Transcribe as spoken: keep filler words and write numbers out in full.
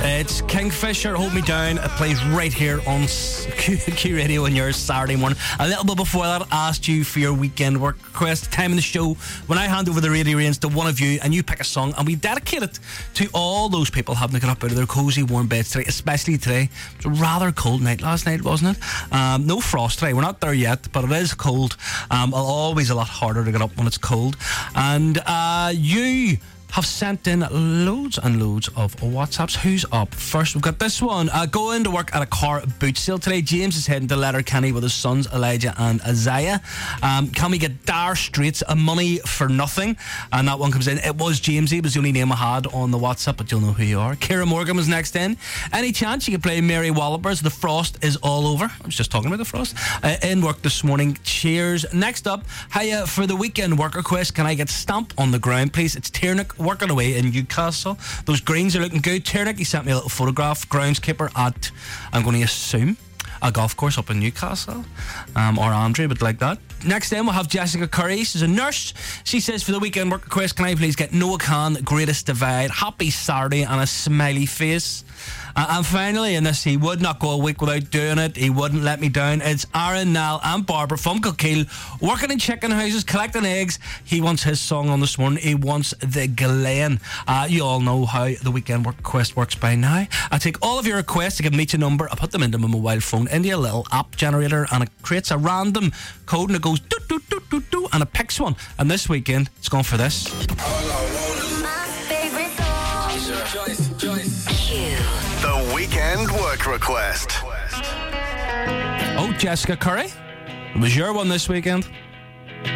It's Kingfisher, Hold Me Down. It plays right here on Q, Q Radio on your Saturday morning. A little bit before that, I asked you for your weekend work request. Time in the show when I hand over the radio reins to one of you and you pick a song and we dedicate it to all those people having to get up out of their cosy warm beds today, especially today. It was a rather cold night last night, wasn't it? Um, no frost today. We're not there yet, but it is cold. Um, always a lot harder to get up when it's cold. And uh, you have sent in loads and loads of WhatsApps. Who's up first? We've got this one. Uh, going to work at a car boot sale today. James is heading to Letterkenny with his sons Elijah and Isaiah. Um, can we get Dire Straits, a Money for Nothing? And that one comes in. It was Jamesy. It was the only name I had on the WhatsApp, but you'll know who you are. Kira Morgan was next in. Any chance you could play Mary Wallopers? The Frost is All Over. I was just talking about the frost. Uh, in work this morning. Cheers. Next up, hiya, for the weekend work request, can I get Stamp on the Ground, please? It's Tiernick working away in Newcastle. Those greens are looking good. Tiernick, he sent me a little photograph. Groundskeeper at, I'm going to assume, a golf course up in Newcastle. Um, or Andrew would like that. Next then we'll have Jessica Curry. She's a nurse. She says, for the weekend work request, can I please get Noah Khan, Greatest Divide, Happy Saturday and a smiley face. Uh, and finally in this, he would not go a week without doing it. He wouldn't let me down. It's Aaron, Nal and Barbara from Kilkeel, working in chicken houses, collecting eggs. He wants his song on this morning. He wants The Glen. Uh, you all know how the weekend work request works by now. I take all of your requests, I give them each a number, I put them into my mobile phone, into a little app generator, and it creates a random code and it goes doo doo doo doo doo, and it picks one. And this weekend it's gone for this. My favorite song. Joyce, Joyce. The weekend work request. Oh, Jessica Curry, it was your one this weekend.